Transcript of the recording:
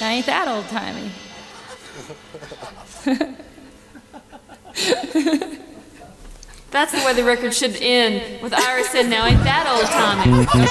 Now ain't that old-timey? That's the way the record should end, with Iris said, now ain't that old-timey?